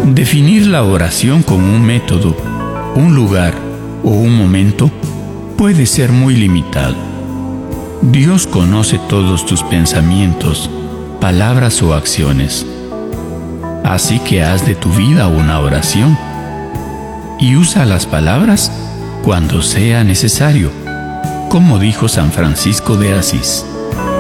Definir la oración como un método, un lugar o un momento puede ser muy limitado. Dios conoce todos tus pensamientos, palabras o acciones. Así que haz de tu vida una oración y usa las palabras cuando sea necesario, como dijo San Francisco de Asís.